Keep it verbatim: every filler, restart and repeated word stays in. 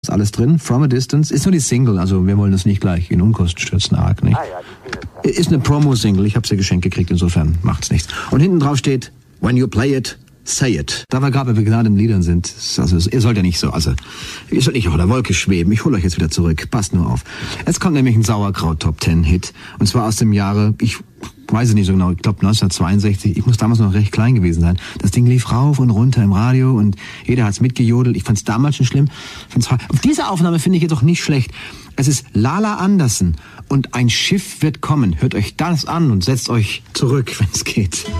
fast alles drin. From a Distance ist nur die Single, also wir wollen das nicht gleich in Unkosten stürzen, arg, nicht? Ah ja, die Single. Ist eine Promo-Single, ich habe sie geschenkt gekriegt, insofern macht's nichts. Und hinten drauf steht, when you play it, say it. Da wir gerade bei begnaden Liedern sind, also ihr sollt ja nicht so, also ihr sollt nicht auf der Wolke schweben. Ich hole euch jetzt wieder zurück, passt nur auf. Jetzt kommt nämlich ein Sauerkraut-Top-Ten-Hit. Und zwar aus dem Jahre, ich weiß es nicht so genau, ich glaube neunzehnhundertzweiundsechzig. Ich muss damals noch recht klein gewesen sein. Das Ding lief rauf und runter im Radio und jeder hat's mitgejodelt. Ich fand's damals schon schlimm. Fand's, auf diese Aufnahme finde ich jetzt auch nicht schlecht. Es ist Lala Anderson und ein Schiff wird kommen. Hört euch das an und setzt euch zurück, wenn es geht.